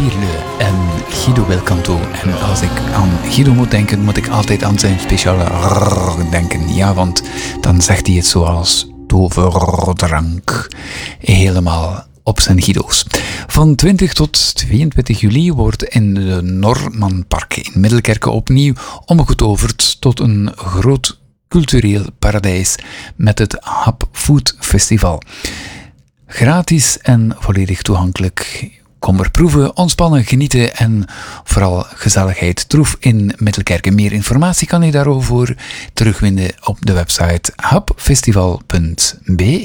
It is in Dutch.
Pierle en Guido Belcanto. En als ik aan Guido moet denken, moet ik altijd aan zijn speciale rrrr denken. Ja, want dan zegt hij het zoals toverdrank. Helemaal op zijn Guido's. Van 20 tot 22 juli wordt in de Normanpark in Middelkerke opnieuw omgetoverd tot een groot cultureel paradijs met het Hap Food Festival. Gratis en volledig toegankelijk. Kom er proeven, ontspannen, genieten en vooral gezelligheid troef in Middelkerke. Meer informatie kan je daarover terugvinden op de website hapfestival.be.